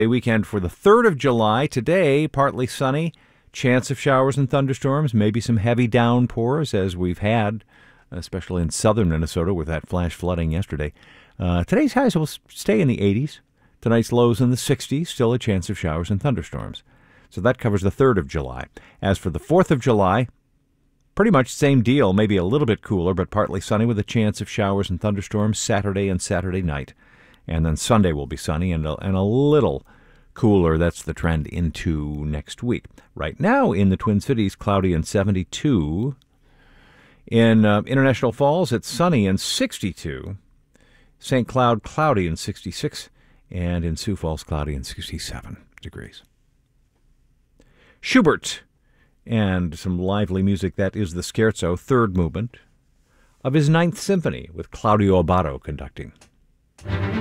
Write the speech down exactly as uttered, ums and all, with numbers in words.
A weekend for the third of July. Today, partly sunny, chance of showers and thunderstorms, maybe some heavy downpours as we've had, especially in southern Minnesota with that flash flooding yesterday. Uh, today's highs will stay in the eighties. Tonight's lows in the sixties, still a chance of showers and thunderstorms. So that covers the third of July. As for the fourth of July, pretty much same deal, maybe a little bit cooler, but partly sunny with a chance of showers and thunderstorms Saturday and Saturday night. And then Sunday will be sunny and a, and a little cooler. That's the trend into next week. Right now in the Twin Cities, cloudy and seventy-two. In uh, International Falls, it's sunny and sixty-two. Saint Cloud, cloudy and sixty-six. And in Sioux Falls, cloudy and sixty-seven degrees. Schubert and some lively music. That is the Scherzo, third movement of his Ninth Symphony with Claudio Abbado conducting.